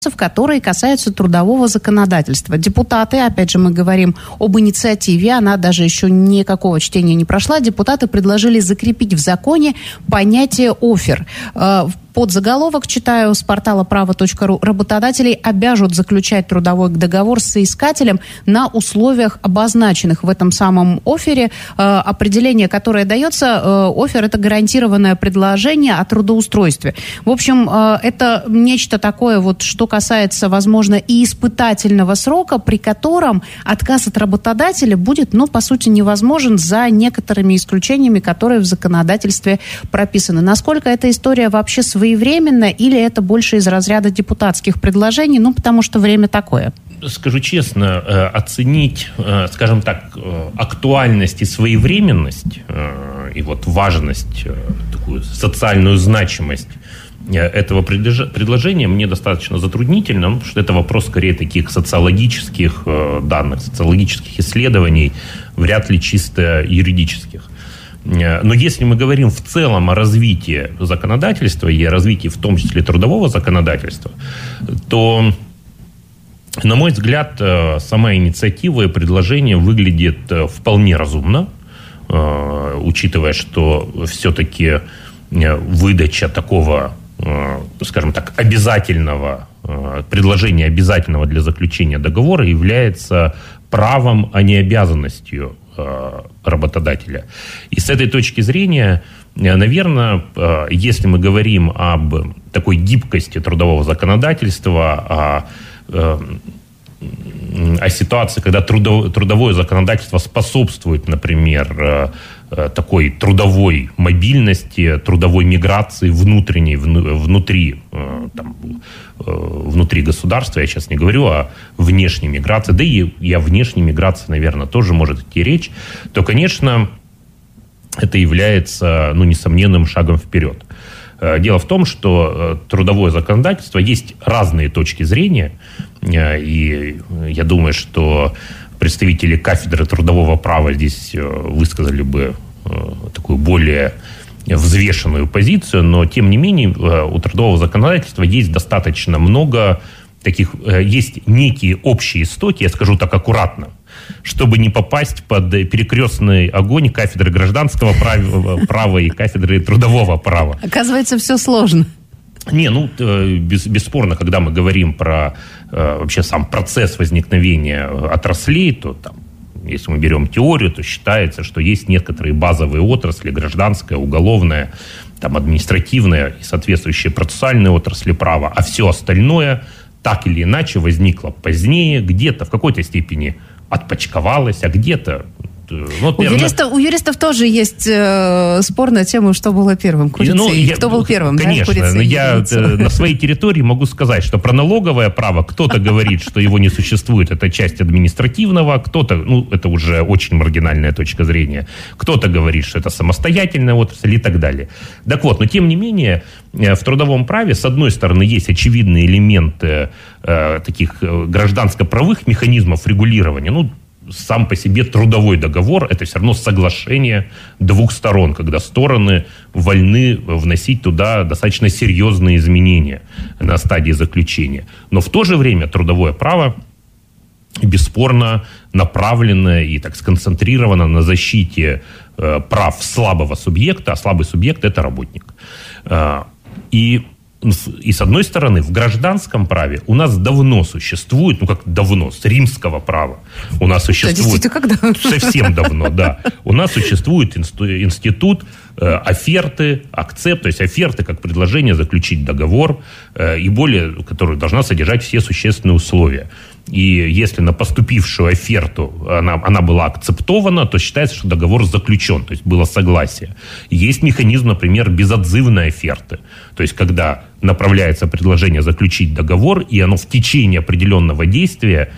которые касаются трудового законодательства. Депутаты, опять же, мы говорим об инициативе, она даже еще никакого чтения не прошла, депутаты предложили закрепить в законе понятие «оффер». Под заголовок читаю с портала право.ру. Работодателей обяжут заключать трудовой договор с соискателем на условиях, обозначенных в этом самом оффере. Определение, которое дается, оффер – это гарантированное предложение о трудоустройстве. В общем, это нечто такое, вот, что касается, возможно, и испытательного срока, при котором отказ от работодателя будет, по сути, невозможен за некоторыми исключениями, которые в законодательстве прописаны. Насколько эта история вообще своевременно, или это больше из разряда депутатских предложений, потому что время такое? Скажу честно, оценить, скажем так, актуальность и своевременность, и вот важность, такую социальную значимость этого предложения мне достаточно затруднительно, потому что это вопрос скорее таких социологических данных, социологических исследований, вряд ли чисто юридических. Но если мы говорим в целом о развитии законодательства и о развитии в том числе трудового законодательства, то, на мой взгляд, сама инициатива и предложение выглядит вполне разумно, учитывая, что все-таки выдача такого, скажем так, обязательного предложения, обязательного для заключения договора, является правом, а не обязанностью работодателя. И с этой точки зрения, наверное, если мы говорим об такой гибкости трудового законодательства, о ситуации, когда трудовое законодательство способствует, например, такой трудовой мобильности, трудовой миграции внутренней, внутри государства, я сейчас не говорю о внешней миграции, да и о внешней миграции, наверное, тоже может идти речь, то, конечно, это является, несомненным шагом вперед. Дело в том, что трудовое законодательство, есть разные точки зрения, и я думаю, что представители кафедры трудового права здесь высказали бы такую более взвешенную позицию, но, тем не менее, у трудового законодательства есть достаточно много таких, есть некие общие истоки, я скажу так аккуратно, чтобы не попасть под перекрестный огонь кафедры гражданского права и кафедры трудового права. Оказывается, все сложно. Бесспорно, когда мы говорим про вообще сам процесс возникновения отраслей, то там, если мы берем теорию, то считается, что есть некоторые базовые отрасли, гражданская, уголовная, там, административная и соответствующие процессуальные отрасли права, а все остальное так или иначе возникло позднее, где-то в какой-то степени отпочковалось, а где-то... У юристов тоже есть спор на тему, что было первым, курица и кто был первым. Конечно, но я на своей территории могу сказать, что про налоговое право кто-то говорит, что его не существует, это часть административного, кто-то, это уже очень маргинальная точка зрения, кто-то говорит, что это самостоятельная отрасль и так далее. Так вот, но тем не менее, в трудовом праве, с одной стороны, есть очевидные элементы таких гражданско-правовых механизмов регулирования, сам по себе трудовой договор – это все равно соглашение двух сторон, когда стороны вольны вносить туда достаточно серьезные изменения на стадии заключения. Но в то же время трудовое право бесспорно направлено и так сконцентрировано на защите прав слабого субъекта, а слабый субъект – это работник. И с одной стороны, в гражданском праве у нас давно существует, как давно, с римского права у нас существует... Совсем давно, да. У нас существует институт оферты, акцепт, то есть оферты как предложение заключить договор, и более, которая должна содержать все существенные условия. И если на поступившую оферту она была акцептована, то считается, что договор заключен, то есть было согласие. Есть механизм, например, безотзывной оферты, то есть когда направляется предложение заключить договор, и оно в течение определенного действия,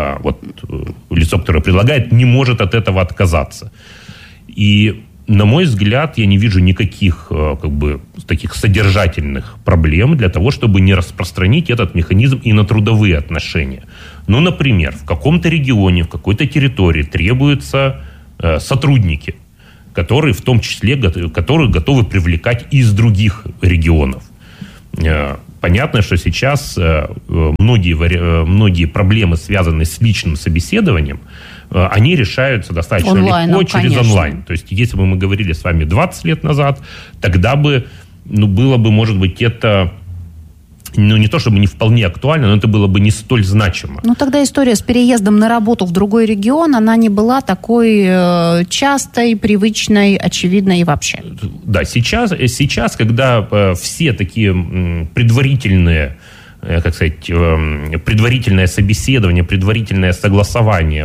лицо, которое предлагает, не может от этого отказаться. И, на мой взгляд, я не вижу никаких таких содержательных проблем для того, чтобы не распространить этот механизм и на трудовые отношения. Например, в каком-то регионе, в какой-то территории требуются сотрудники, которые в том числе которые готовы привлекать из других регионов. Понятно, что сейчас многие проблемы, связанные с личным собеседованием, они решаются достаточно легко через онлайн. То есть, если бы мы говорили с вами 20 лет назад, тогда бы, было бы, может быть, это... не то чтобы не вполне актуально, но это было бы не столь значимо. Тогда история с переездом на работу в другой регион, она не была такой частой, привычной, очевидной и вообще. Да, сейчас, когда все такие предварительные, предварительное собеседование, предварительное согласование,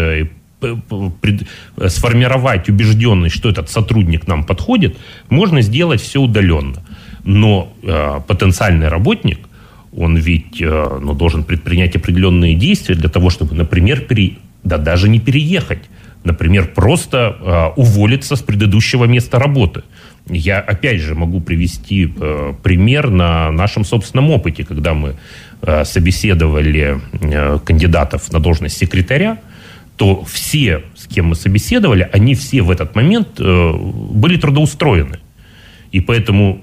сформировать убежденность, что этот сотрудник нам подходит, можно сделать все удаленно. Но потенциальный работник, он ведь должен предпринять определенные действия для того, чтобы, например, даже не переехать. Например, просто уволиться с предыдущего места работы. Я, опять же, могу привести пример на нашем собственном опыте, когда мы собеседовали кандидатов на должность секретаря, то все, с кем мы собеседовали, они все в этот момент были трудоустроены. И поэтому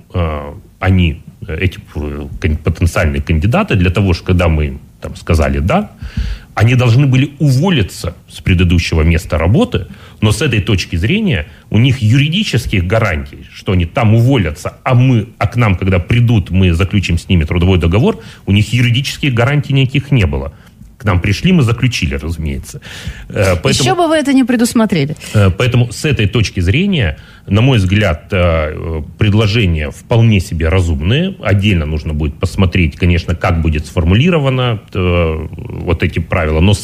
эти потенциальные кандидаты, для того, что когда мы им сказали «да», они должны были уволиться с предыдущего места работы, но с этой точки зрения у них юридических гарантий, что они там уволятся, а к нам, когда придут, мы заключим с ними трудовой договор, у них юридических гарантий никаких не было. К нам пришли, мы заключили, разумеется. Еще бы вы это не предусмотрели. Поэтому с этой точки зрения, на мой взгляд, предложения вполне себе разумные. Отдельно нужно будет посмотреть, конечно, как будет сформулировано эти правила. Но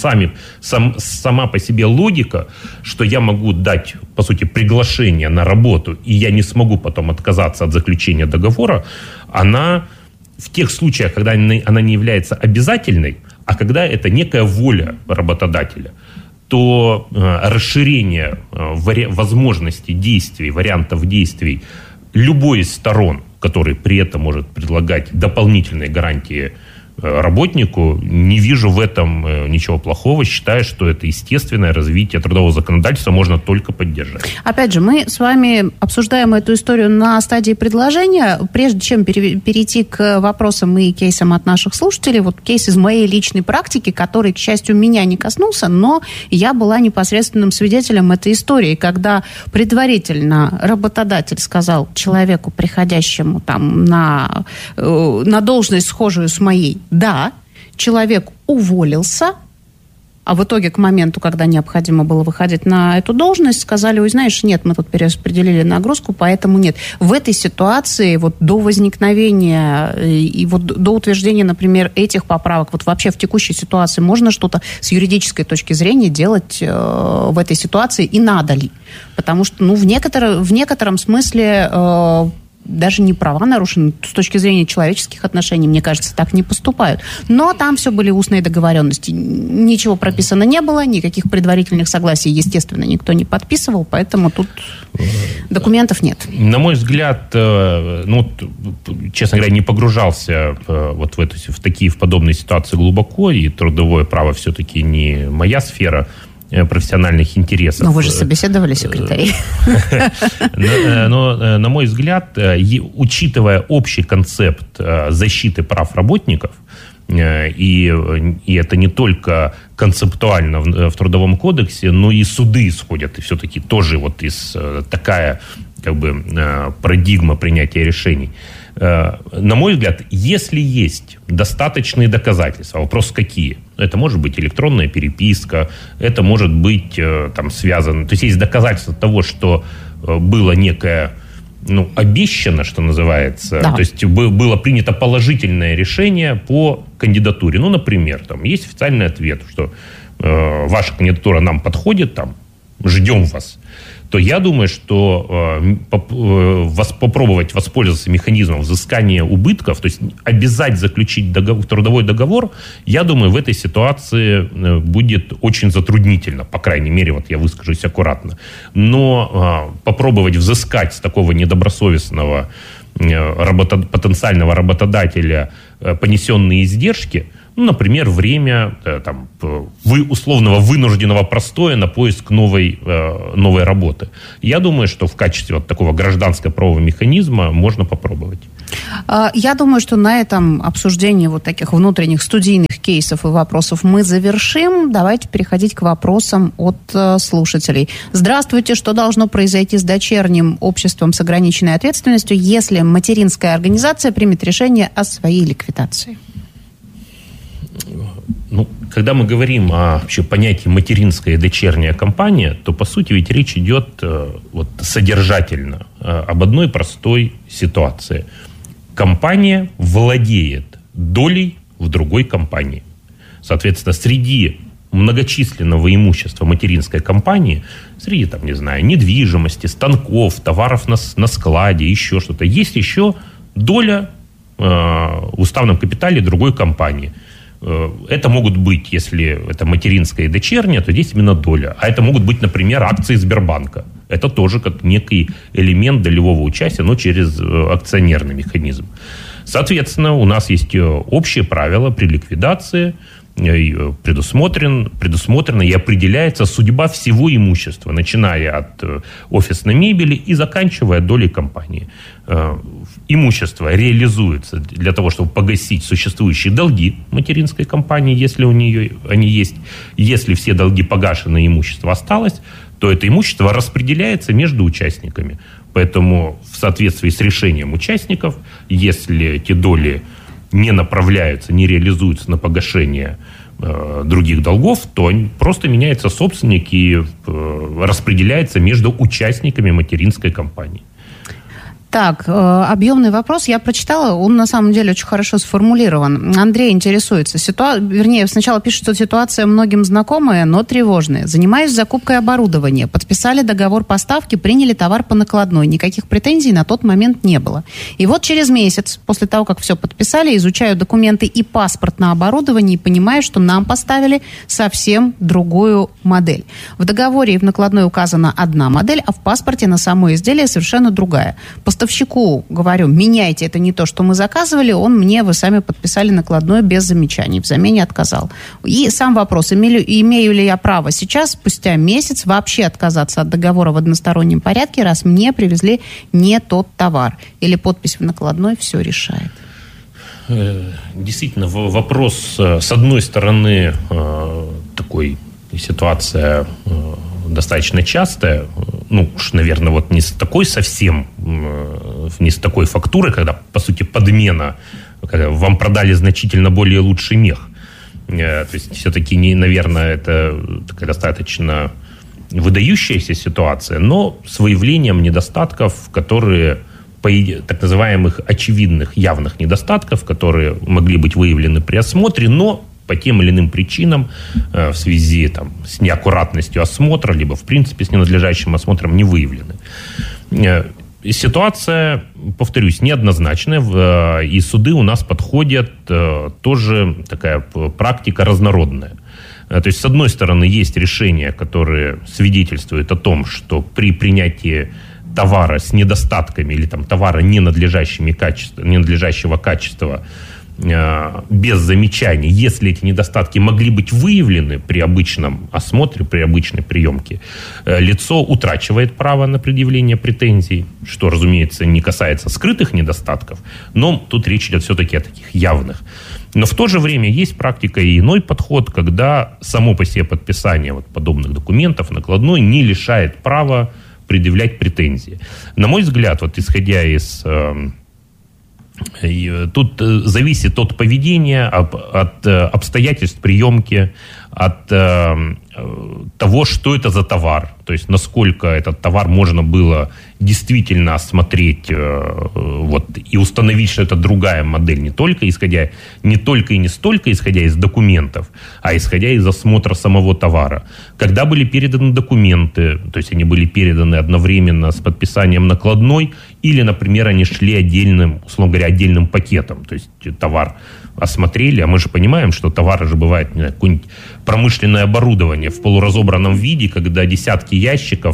сама по себе логика, что я могу дать, по сути, приглашение на работу, и я не смогу потом отказаться от заключения договора, она в тех случаях, когда она не является обязательной, а когда это некая воля работодателя, то расширение возможностей действий, вариантов действий любой из сторон, который при этом может предлагать дополнительные гарантии работнику, не вижу в этом ничего плохого. Считаю, что это естественное развитие трудового законодательства, можно только поддержать. Опять же, мы с вами обсуждаем эту историю на стадии предложения. Прежде чем перейти к вопросам и кейсам от наших слушателей, кейс из моей личной практики, который, к счастью, меня не коснулся, но я была непосредственным свидетелем этой истории, когда предварительно работодатель сказал человеку, приходящему на должность, схожую с моей, да, человек уволился, а в итоге к моменту, когда необходимо было выходить на эту должность, сказали: ой, знаешь, нет, мы тут перераспределили нагрузку, поэтому нет. В этой ситуации до возникновения и до утверждения, например, этих поправок, вообще в текущей ситуации можно что-то с юридической точки зрения делать в этой ситуации, и надо ли? Потому что, в некотором смысле даже не права нарушены, с точки зрения человеческих отношений, мне кажется, так не поступают. Но там все были устные договоренности. Ничего прописано не было, никаких предварительных согласий, естественно, никто не подписывал, поэтому тут документов нет. На мой взгляд, честно говоря, не погружался в подобные ситуации глубоко, и трудовое право все-таки не моя сфера профессиональных интересов. Но вы же собеседовали секретарей. Но, на мой взгляд, учитывая общий концепт защиты прав работников, и это не только концептуально в Трудовом кодексе, но и суды исходят, и все-таки тоже из такая парадигма принятия решений. На мой взгляд, если есть достаточные доказательства, вопрос какие? Это может быть электронная переписка, это может быть связано... То есть доказательства того, что было некое обещано, что называется. Да. То есть было принято положительное решение по кандидатуре. Например, есть официальный ответ, что ваша кандидатура нам подходит, ждем вас. То я думаю, что попробовать воспользоваться механизмом взыскания убытков, то есть обязать заключить трудовой договор, я думаю, в этой ситуации будет очень затруднительно. По крайней мере, я выскажусь аккуратно. Но попробовать взыскать с такого недобросовестного потенциального работодателя понесенные издержки, например, время условного вынужденного простоя на поиск новой работы. Я думаю, что в качестве такого гражданско-правового механизма можно попробовать. Я думаю, что на этом обсуждение вот таких внутренних студийных кейсов и вопросов мы завершим. Давайте переходить к вопросам от слушателей. Здравствуйте. Что должно произойти с дочерним обществом с ограниченной ответственностью, если материнская организация примет решение о своей ликвидации? Когда мы говорим о вообще понятии материнская и дочерняя компания, то, по сути, ведь речь идет содержательно об одной простой ситуации. Компания владеет долей в другой компании. Соответственно, среди многочисленного имущества материнской компании, среди, недвижимости, станков, товаров на складе, еще что-то, есть еще доля в уставном капитале другой компании. Это могут быть, если это материнская и дочерняя, то здесь именно доля. А это могут быть, например, акции Сбербанка. Это тоже как некий элемент долевого участия, но через акционерный механизм. Соответственно, у нас есть общие правила при ликвидации, предусмотрена и определяется судьба всего имущества, начиная от офисной мебели и заканчивая долей компании. Имущество реализуется для того, чтобы погасить существующие долги материнской компании, если у нее они есть. Если все долги погашены, имущество осталось, то это имущество распределяется между участниками. Поэтому в соответствии с решением участников, если эти доли не направляются, не реализуются на погашение других долгов, то просто меняется собственник и распределяется между участниками материнской компании. Так, объемный вопрос я прочитала, он на самом деле очень хорошо сформулирован. Андрей интересуется. Сначала пишет, что ситуация многим знакомая, но тревожная. Занимаюсь закупкой оборудования. Подписали договор поставки, приняли товар по накладной. Никаких претензий на тот момент не было. И вот через месяц, после того, как все подписали, изучаю документы и паспорт на оборудование и понимаю, что нам поставили совсем другую модель. В договоре и в накладной указана одна модель, а в паспорте на само изделие совершенно другая. Поставщику говорю, меняйте, это не то, что мы заказывали, вы сами подписали накладное без замечаний, в замене отказал. И сам вопрос, имею ли я право сейчас, спустя месяц, вообще отказаться от договора в одностороннем порядке, раз мне привезли не тот товар? Или подпись в накладной все решает? Действительно, вопрос, с одной стороны, такой ситуация достаточно частая, наверное, не с такой совсем, не с такой фактурой, когда, по сути, подмена, когда вам продали значительно более лучший мех. То есть, все-таки, наверное, это такая достаточно выдающаяся ситуация, но с выявлением недостатков, которые, так называемых очевидных, явных недостатков, которые могли быть выявлены при осмотре, но по тем или иным причинам в связи с неаккуратностью осмотра, либо в принципе с ненадлежащим осмотром не выявлены. Ситуация, повторюсь, неоднозначная, и суды у нас подходят тоже такая практика разнородная. То есть, с одной стороны, есть решения, которые свидетельствуют о том, что при принятии товара с недостатками или товара ненадлежащего качества без замечаний, если эти недостатки могли быть выявлены при обычном осмотре, при обычной приемке, лицо утрачивает право на предъявление претензий, что, разумеется, не касается скрытых недостатков, но тут речь идет все-таки о таких явных. Но в то же время есть практика и иной подход, когда само по себе подписание подобных документов накладной не лишает права предъявлять претензии. На мой взгляд, исходя из... Тут зависит от поведения, от обстоятельств приемки, от того, что это за товар. То есть, насколько этот товар можно было действительно осмотреть и установить, что это другая модель, не только и не столько исходя из документов, а исходя из осмотра самого товара. Когда были переданы документы, то есть они были переданы одновременно с подписанием накладной, или, например, они шли отдельным пакетом, то есть товар осмотрели, а мы же понимаем, что товары же бывают, какое-нибудь промышленное оборудование в полуразобранном виде, когда десятки ящиков,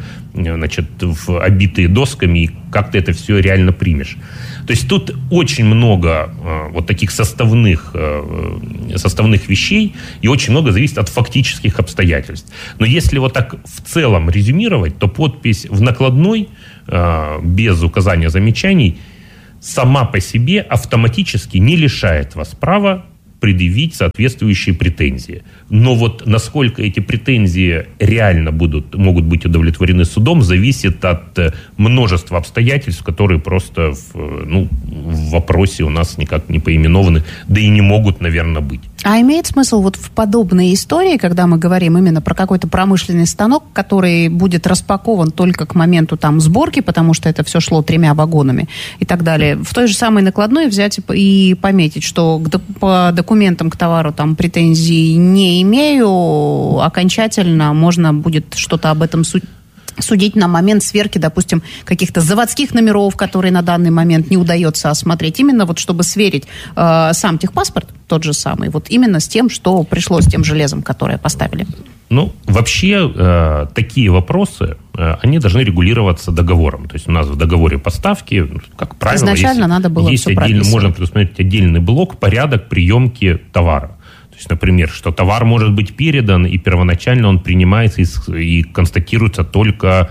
обитые досками, и как ты это все реально примешь. То есть тут очень много таких составных вещей, и очень много зависит от фактических обстоятельств. Но если так в целом резюмировать, то подпись в накладной без указания замечаний сама по себе автоматически не лишает вас права предъявить соответствующие претензии. Но вот насколько эти претензии реально могут быть удовлетворены судом, зависит от множества обстоятельств, которые просто в вопросе у нас никак не поименованы, да и не могут, наверное, быть. А имеет смысл вот в подобной истории, когда мы говорим именно про какой-то промышленный станок, который будет распакован только к моменту там сборки, потому что это все шло 3 вагонами и так далее, в той же самой накладной взять и пометить, что по документам к товару там претензий не имею, окончательно можно будет что-то об этом судить на момент сверки, допустим, каких-то заводских номеров, которые на данный момент не удается осмотреть, именно вот чтобы сверить сам техпаспорт, тот же самый, вот именно с тем, что пришло, с тем железом, которое поставили. Ну, вообще, такие вопросы, они должны регулироваться договором. То есть у нас в договоре поставки, как правило, изначально надо было все прописывать. Можно предусмотреть отдельный блок, порядок приемки товара. То есть, например, что товар может быть передан, и первоначально он принимается и констатируется только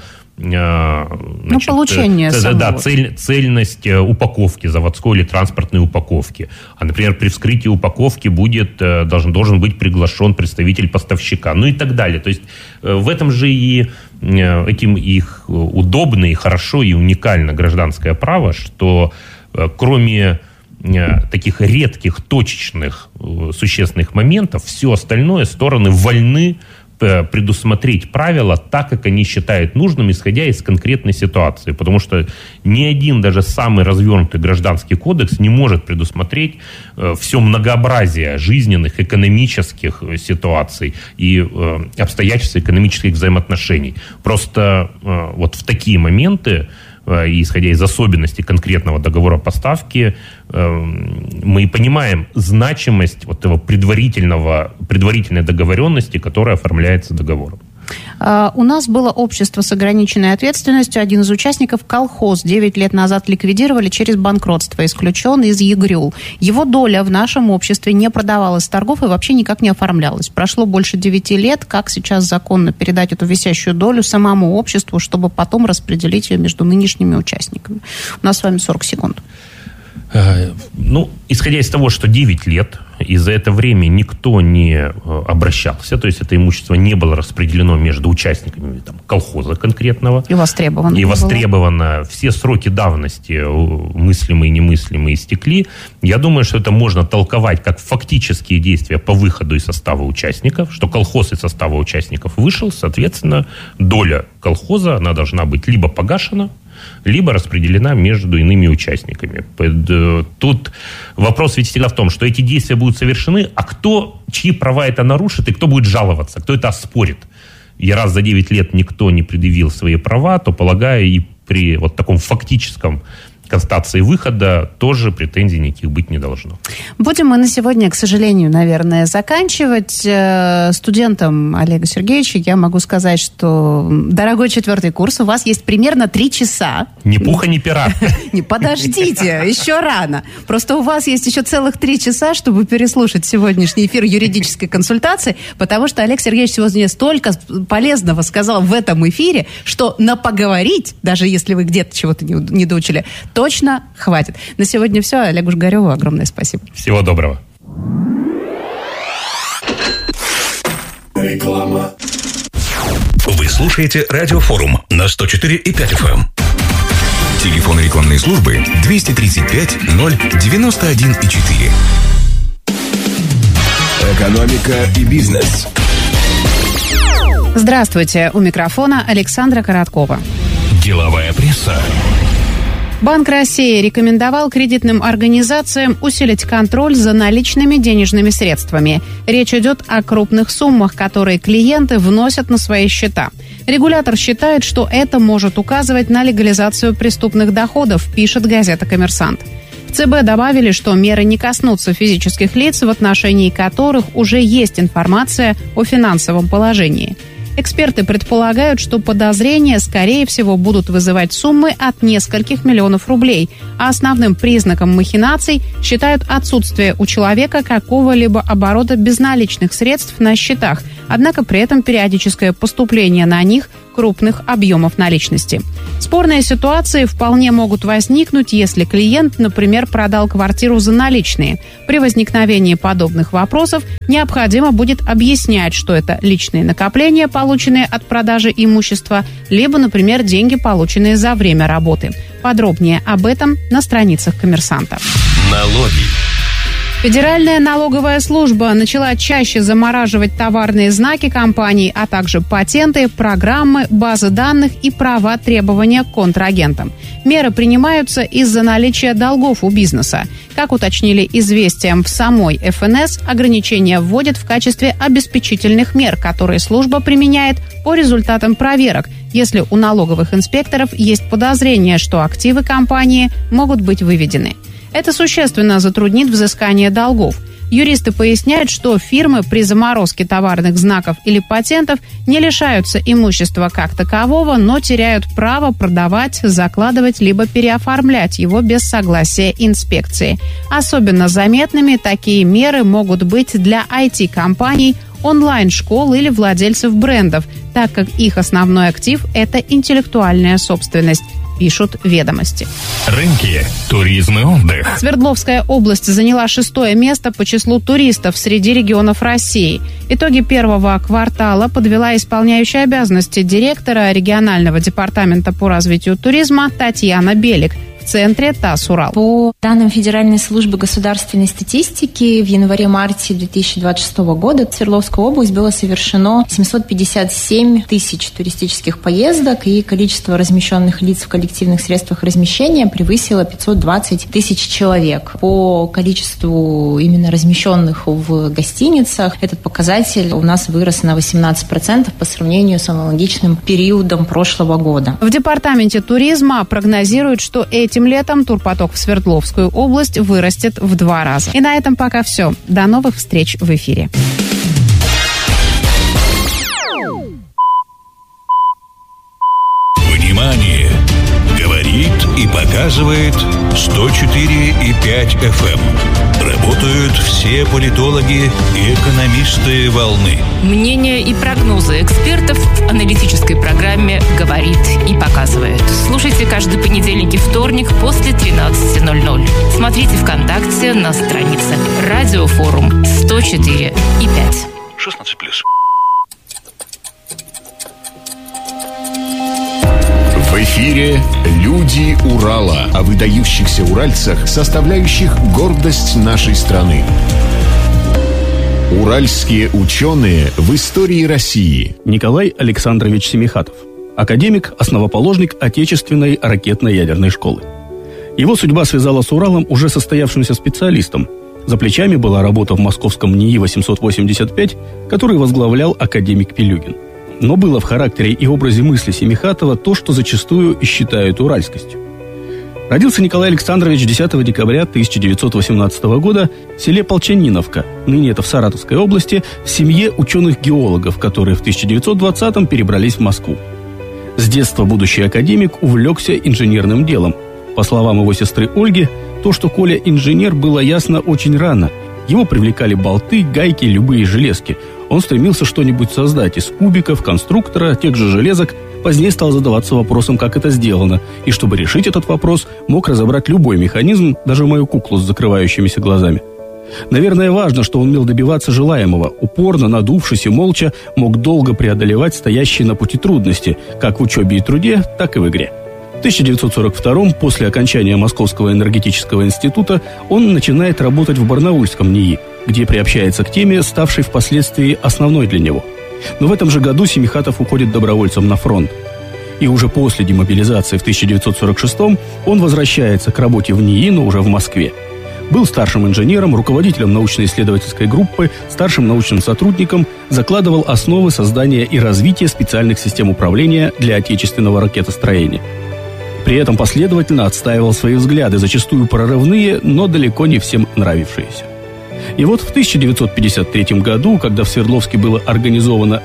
получение цельность упаковки, заводской или транспортной упаковки. А, например, при вскрытии упаковки должен быть приглашен представитель поставщика, ну и так далее. То есть в этом же и этим их удобно, и хорошо, и уникально гражданское право, что кроме таких редких, точечных, существенных моментов, все остальное стороны вольны предусмотреть правила так, как они считают нужным, исходя из конкретной ситуации. Потому что ни один, даже самый развернутый гражданский кодекс не может предусмотреть все многообразие жизненных, экономических ситуаций и обстоятельств экономических взаимоотношений. Просто вот в такие моменты, и исходя из особенностей конкретного договора поставки, мы понимаем значимость вот этого предварительной договоренности, которая оформляется договором. У нас было общество с ограниченной ответственностью. Один из участников — колхоз. 9 лет назад ликвидировали через банкротство. Исключен из ЕГРЮЛ. Его доля в нашем обществе не продавалась с торгов и вообще никак не оформлялась. Прошло больше 9 лет. Как сейчас законно передать эту висящую долю самому обществу, чтобы потом распределить ее между нынешними участниками? У нас с вами 40 секунд. Исходя из того, что 9 лет, и за это время никто не обращался, то есть это имущество не было распределено между участниками колхоза конкретного. И востребовано. И востребовано. Все сроки давности, мыслимые и немыслимые, истекли. Я думаю, что это можно толковать как фактические действия по выходу из состава участников, что колхоз из состава участников вышел, соответственно, доля колхоза, она должна быть либо погашена, либо распределена между иными участниками. Тут вопрос ведь всегда в том, что эти действия будут совершены, а чьи права это нарушит, и кто будет жаловаться, кто это оспорит. И раз за 9 лет никто не предъявил свои права, то, полагаю, и при вот таком фактическом констатации выхода тоже претензий никаких быть не должно. Будем мы на сегодня, к сожалению, наверное, заканчивать. Студентам Олега Сергеевича я могу сказать, что, дорогой 4-й курс, у вас есть примерно 3 часа. Ни пуха, ни пера. Не, подождите, еще рано. Просто у вас есть еще целых 3 часа, чтобы переслушать сегодняшний эфир юридической консультации, потому что Олег Сергеевич сегодня столько полезного сказал в этом эфире, что на поговорить, даже если вы где-то чего-то не доучили, точно хватит. На сегодня все. Олегу Жигареву огромное спасибо. Всего доброго. Реклама. Вы слушаете Радиофорум на 104,5 FM. Телефон рекламной службы 235 091,4. Экономика и бизнес. Здравствуйте. У микрофона Александра Короткова. Деловая пресса. Банк России рекомендовал кредитным организациям усилить контроль за наличными денежными средствами. Речь идет о крупных суммах, которые клиенты вносят на свои счета. Регулятор считает, что это может указывать на легализацию преступных доходов, пишет газета «Коммерсант». В ЦБ добавили, что меры не коснутся физических лиц, в отношении которых уже есть информация о финансовом положении. Эксперты предполагают, что подозрения, скорее всего, будут вызывать суммы от нескольких миллионов рублей, а основным признаком махинаций считают отсутствие у человека какого-либо оборота безналичных средств на счетах, однако при этом периодическое поступление на них крупных объемов наличности. Спорные ситуации вполне могут возникнуть, если клиент, например, продал квартиру за наличные. При возникновении подобных вопросов необходимо будет объяснять, что это личные накопления, полученные от продажи имущества, либо, например, деньги, полученные за время работы. Подробнее об этом на страницах «Коммерсанта». Налоги. Федеральная налоговая служба начала чаще замораживать товарные знаки компаний, а также патенты, программы, базы данных и права требования к контрагентам. Меры принимаются из-за наличия долгов у бизнеса. Как уточнили «Известиям» в самой ФНС, ограничения вводят в качестве обеспечительных мер, которые служба применяет по результатам проверок, если у налоговых инспекторов есть подозрение, что активы компании могут быть выведены. Это существенно затруднит взыскание долгов. Юристы поясняют, что фирмы при заморозке товарных знаков или патентов не лишаются имущества как такового, но теряют право продавать, закладывать либо переоформлять его без согласия инспекции. Особенно заметными такие меры могут быть для IT-компаний, онлайн-школ или владельцев брендов, так как их основной актив – это интеллектуальная собственность, пишут «Ведомости». Рынки, туризм и отдых. Свердловская область заняла 6-е место по числу туристов среди регионов России. Итоги первого квартала подвела исполняющая обязанности директора регионального департамента по развитию туризма Татьяна Белик. В центре ТАСС «Урал». По данным Федеральной службы государственной статистики, в январе-марте 2026 года в Свердловскую область было совершено 757 тысяч туристических поездок, и количество размещенных лиц в коллективных средствах размещения превысило 520 тысяч человек. По количеству именно размещенных в гостиницах этот показатель у нас вырос на 18% по сравнению с аналогичным периодом прошлого года. В департаменте туризма прогнозируют, что этим летом турпоток в Свердловскую область вырастет в 2 раза. И на этом пока все. До новых встреч в эфире. Внимание! Говорит и показывает 104,5 FM. Работают все политологи и экономисты волны. Мнения и прогнозы экспертов в аналитической программе «Говорит и показывает». Слушайте каждый понедельник и вторник после 13:00. Смотрите ВКонтакте на странице «Радиофорум» 104,5. 16+. В эфире «Люди Урала» о выдающихся уральцах, составляющих гордость нашей страны. Уральские ученые в истории России. Николай Александрович Семихатов. Академик, основоположник Отечественной ракетно-ядерной школы. Его судьба связала с Уралом уже состоявшимся специалистом. За плечами была работа в московском НИИ-885, который возглавлял академик Пелюгин. Но было в характере и образе мысли Семихатова то, что зачастую и считают уральскостью. Родился Николай Александрович 10 декабря 1918 года в селе Полчаниновка, ныне это в Саратовской области, в семье ученых-геологов, которые в 1920-м перебрались в Москву. С детства будущий академик увлекся инженерным делом. По словам его сестры Ольги, то, что Коля инженер, было ясно очень рано. Его привлекали болты, гайки, любые железки. Он стремился что-нибудь создать из кубиков, конструктора, тех же железок. Позднее стал задаваться вопросом, как это сделано. И чтобы решить этот вопрос, мог разобрать любой механизм, даже мою куклу с закрывающимися глазами. Наверное, важно, что он умел добиваться желаемого. Упорно, надувшись и молча, мог долго преодолевать стоящие на пути трудности, как в учебе и труде, так и в игре. В 1942-м, после окончания Московского энергетического института, он начинает работать в Барнаульском НИИ, где приобщается к теме, ставшей впоследствии основной для него. Но в этом же году Семихатов уходит добровольцем на фронт. И уже после демобилизации в 1946-м он возвращается к работе в НИИ, но уже в Москве. Был старшим инженером, руководителем научно-исследовательской группы, старшим научным сотрудником, закладывал основы создания и развития специальных систем управления для отечественного ракетостроения. При этом последовательно отстаивал свои взгляды, зачастую прорывные, но далеко не всем нравившиеся. И вот в 1953 году, когда в Свердловске было организовано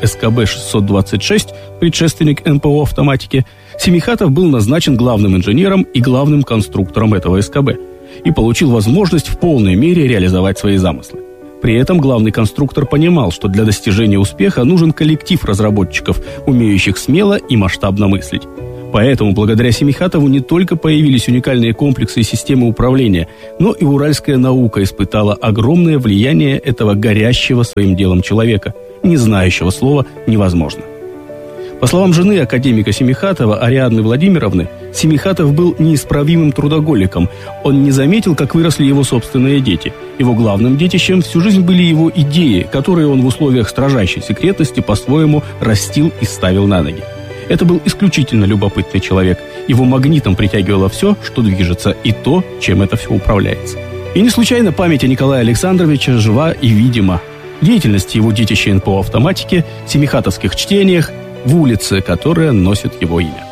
СКБ-626, предшественник НПО «Автоматики», Семихатов был назначен главным инженером и главным конструктором этого СКБ и получил возможность в полной мере реализовать свои замыслы. При этом главный конструктор понимал, что для достижения успеха нужен коллектив разработчиков, умеющих смело и масштабно мыслить. Поэтому благодаря Семихатову не только появились уникальные комплексы и системы управления, но и уральская наука испытала огромное влияние этого горящего своим делом человека, не знающего слова «невозможно». По словам жены академика Семихатова, Ариадны Владимировны, Семихатов был неисправимым трудоголиком. Он не заметил, как выросли его собственные дети. Его главным детищем всю жизнь были его идеи, которые он в условиях строжайшей секретности по-своему растил и ставил на ноги. Это был исключительно любопытный человек. Его магнитом притягивало все, что движется, и то, чем это все управляется. И не случайно память о Николае Александровиче жива и видима. Деятельность его детища НПО автоматики, семихатовских чтениях, в улице, которая носит его имя.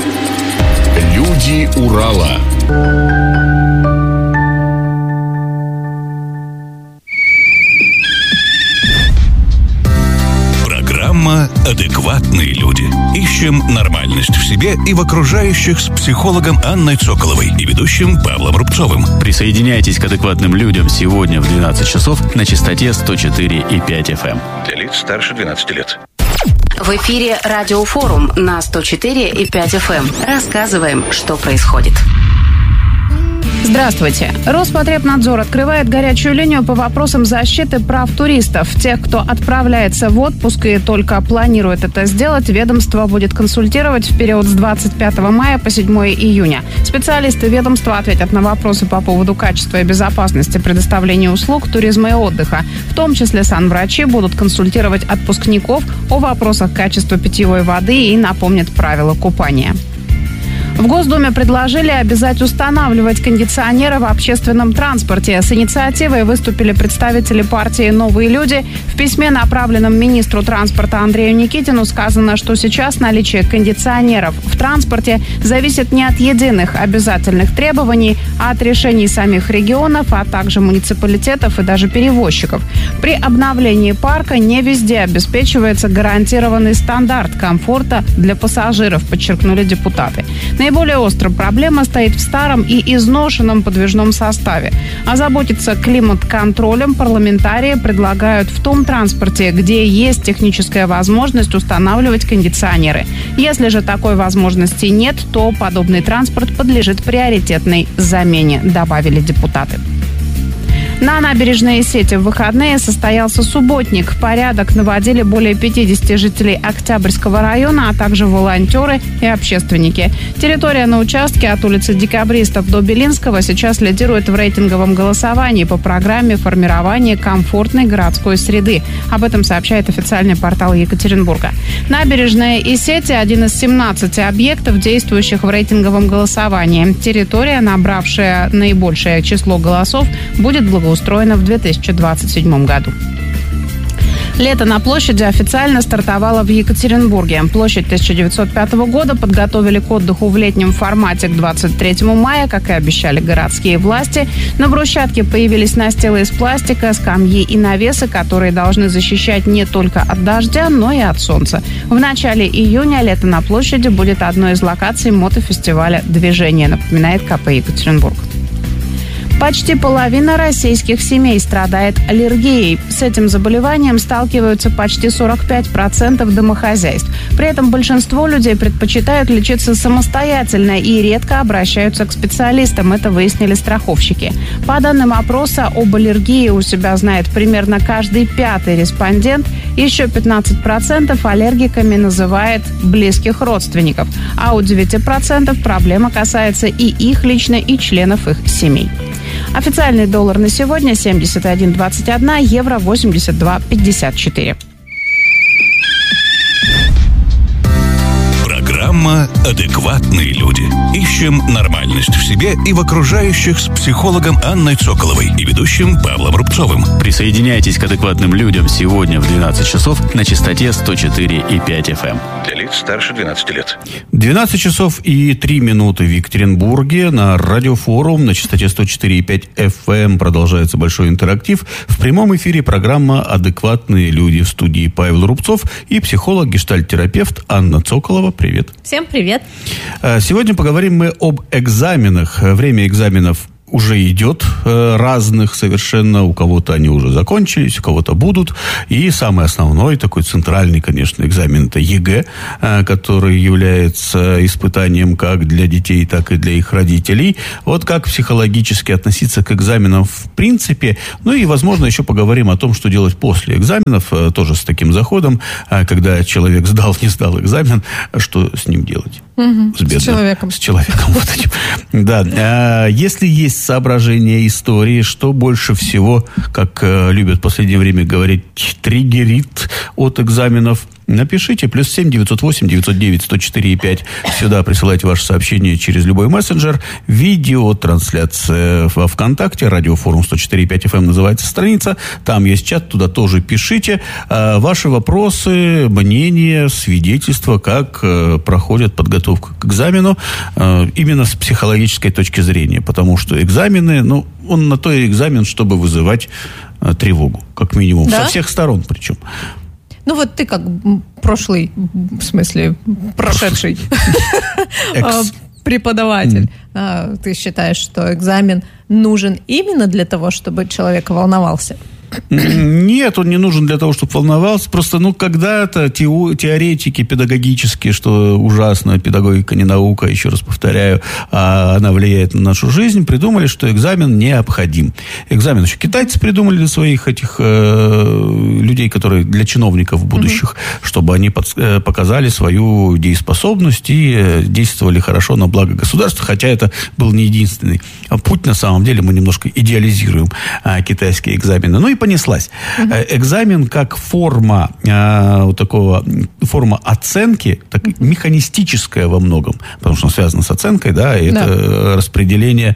Люди Урала. Программа «Адекватные люди». Ищем нормальность в себе и в окружающих с психологом Анной Цоколовой и ведущим Павлом Рубцовым. Присоединяйтесь к «Адекватным людям» сегодня в 12 часов на частоте 104,5 FM. Для лиц старше 12 лет. В эфире Радиофорум на 104,5 FM. Рассказываем, что происходит. Здравствуйте. Роспотребнадзор открывает горячую линию по вопросам защиты прав туристов. Тех, кто отправляется в отпуск и только планирует это сделать, ведомство будет консультировать в период с 25 мая по 7 июня. Специалисты ведомства ответят на вопросы по поводу качества и безопасности предоставления услуг туризма и отдыха. В том числе санврачи будут консультировать отпускников о вопросах качества питьевой воды и напомнят правила купания. В Госдуме предложили обязать устанавливать кондиционеры в общественном транспорте. С инициативой выступили представители партии «Новые люди». В письме, направленном министру транспорта Андрею Никитину, сказано, что сейчас наличие кондиционеров в транспорте зависит не от единых обязательных требований, а от решений самих регионов, а также муниципалитетов и даже перевозчиков. При обновлении парка не везде обеспечивается гарантированный стандарт комфорта для пассажиров, подчеркнули депутаты. Наиболее острая проблема стоит в старом и изношенном подвижном составе. Озаботиться климат-контролем парламентарии предлагают в том транспорте, где есть техническая возможность устанавливать кондиционеры. Если же такой возможности нет, то подобный транспорт подлежит приоритетной замене, добавили депутаты. На набережной Сети в выходные состоялся субботник. Порядок наводили более 50 жителей Октябрьского района, а также волонтеры и общественники. Территория на участке от улицы Декабристов до Белинского сейчас лидирует в рейтинговом голосовании по программе формирования комфортной городской среды. Об этом сообщает официальный портал Екатеринбурга. Набережная и Сети – один из 17 объектов, действующих в рейтинговом голосовании. Территория, набравшая наибольшее число голосов, будет благоустроена в 2027 году. Лето на площади официально стартовало в Екатеринбурге. Площадь 1905 года подготовили к отдыху в летнем формате к 23 мая, как и обещали городские власти. На брусчатке появились настилы из пластика, скамьи и навесы, которые должны защищать не только от дождя, но и от солнца. В начале июня лето на площади будет одной из локаций мотофестиваля «Движение», напоминает КП Екатеринбург. Почти половина российских семей страдает аллергией. С этим заболеванием сталкиваются почти 45% домохозяйств. При этом большинство людей предпочитают лечиться самостоятельно и редко обращаются к специалистам. Это выяснили страховщики. По данным опроса, об аллергии у себя знает примерно каждый пятый респондент. Еще 15% аллергиками называет близких родственников. А у 9% проблема касается и их лично, и членов их семей. Официальный доллар на сегодня 71,21, евро 82,54. Программа «Адекватные люди». Ищем нормальность в себе и в окружающих с психологом Анной Цоколовой и ведущим Павлом Рубцовым. Присоединяйтесь к «Адекватным людям» сегодня в 12 часов на частоте 104,5 FM. Для лиц старше 12 лет. 12 часов и 3 минуты в Екатеринбурге. На Радиофорум на частоте 104,5 FM продолжается большой интерактив. В прямом эфире программа «Адекватные люди». В студии Павел Рубцов и психолог-гештальт-терапевт Анна Цоколова. Привет. Всем привет. Сегодня поговорим мы об экзаменах. Время экзаменов уже идет разных совершенно. У кого-то они уже закончились, у кого-то будут. И самый основной, такой центральный, конечно, экзамен – это ЕГЭ, который является испытанием как для детей, так и для их родителей. Вот как психологически относиться к экзаменам в принципе. Ну и, возможно, еще поговорим о том, что делать после экзаменов, тоже с таким заходом, когда человек сдал, не сдал экзамен, что с ним делать? С человеком. С человеком вот этим. Да. Если есть соображения истории, что больше всего, как любят в последнее время говорить, триггерит от экзаменов, напишите. +7 908 909 104 5. Сюда присылайте ваше сообщение через любой мессенджер. Видеотрансляция во ВКонтакте. Радиофорум 104 5 FM называется страница. Там есть чат, туда тоже пишите. Ваши вопросы, мнения, свидетельства, как проходит подготовка к экзамену. Именно с психологической точки зрения. Потому что экзамены, он на то и экзамен, чтобы вызывать тревогу. Как минимум. Да? Со всех сторон причем. Вот ты как прошедший преподаватель. Ты считаешь, что экзамен нужен именно для того, чтобы человек волновался? Нет, он не нужен для того, чтобы волновался. Просто, когда-то теоретики педагогические, что ужасно, педагогика не наука, еще раз повторяю, она влияет на нашу жизнь, придумали, что экзамен необходим. Экзамен еще китайцы придумали для своих этих людей, которые для чиновников будущих, чтобы они показали свою дееспособность и действовали хорошо на благо государства, хотя это был не единственный путь. На самом деле мы немножко идеализируем китайские экзамены. И понеслась. Экзамен как форма форма оценки, так, механистическая во многом, потому что он связан с оценкой, да, и это распределение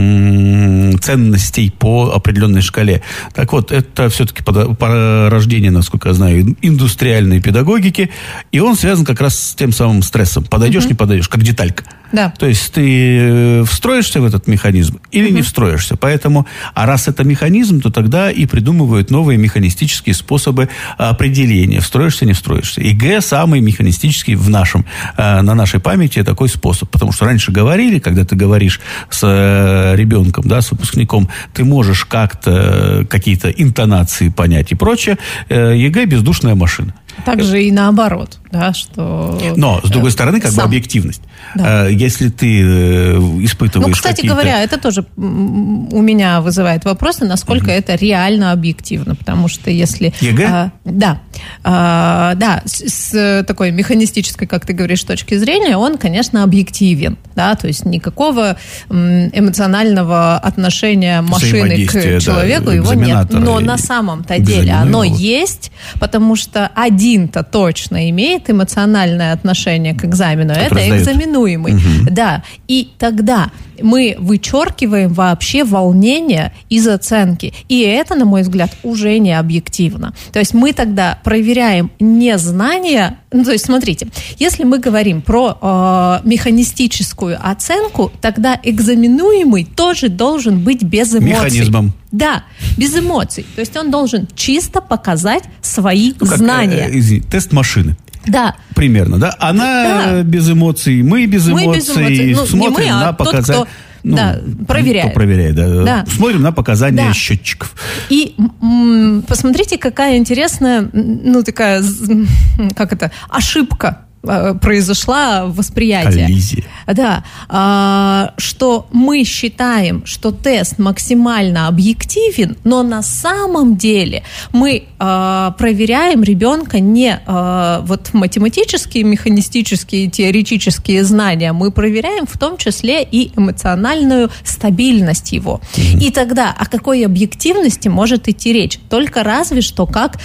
ценностей по определенной шкале. Так вот, это все-таки порождение, насколько я знаю, индустриальной педагогики, и он связан как раз с тем самым стрессом. Подойдешь, не подойдешь, как деталька. Да. То есть ты встроишься в этот механизм или не встроишься. Поэтому, раз это механизм, то тогда и придумывают новые механистические способы определения. Встроишься, не встроишься. ЕГЭ самый механистический на нашей памяти такой способ. Потому что раньше говорили, когда ты говоришь с ребенком, да, с выпускником, ты можешь как-то какие-то интонации понять и прочее. ЕГЭ бездушная машина. Также и наоборот, да, что... Но, с другой стороны, как бы объективность. Да. Если ты испытываешь кстати говоря, это тоже у меня вызывает вопросы, насколько это реально объективно, потому что если... ЕГЭ? Да, с такой механистической, как ты говоришь, точки зрения, он, конечно, объективен, да, то есть никакого эмоционального отношения машины к человеку его нет. Но на самом-то деле оно есть, потому что один-то точно имеет эмоциональное отношение к экзамену, это экзаменуемый. Да, и тогда мы вычеркиваем вообще волнение из оценки. И это, на мой взгляд, уже не объективно. То есть мы тогда проверяем не знания. То есть, смотрите, если мы говорим про механистическую оценку, тогда экзаменуемый тоже должен быть без эмоций. Механизмом. Да, без эмоций. То есть он должен чисто показать свои знания. Тест машины. Да. Примерно, да? Она без эмоций, мы без эмоций. Смотрим на показания. Проверяет. Кто проверяет, да. Смотрим на показания счетчиков. И посмотрите, какая интересная, такая, ошибка произошла в восприятии. Коллизия. Да. Что мы считаем, что тест максимально объективен, но на самом деле мы проверяем ребенка не математические, механистические, теоретические знания, мы проверяем в том числе и эмоциональную стабильность его. И тогда о какой объективности может идти речь? Только разве что как